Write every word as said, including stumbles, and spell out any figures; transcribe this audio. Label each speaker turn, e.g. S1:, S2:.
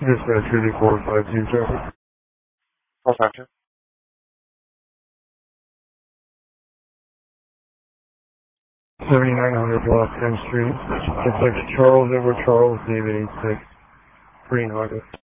S1: Dispatch three four five two traffic.
S2: four five two.
S1: seventy-nine hundred Block tenth Street. It's like Charles Edward Charles, David eight six. Green Honda.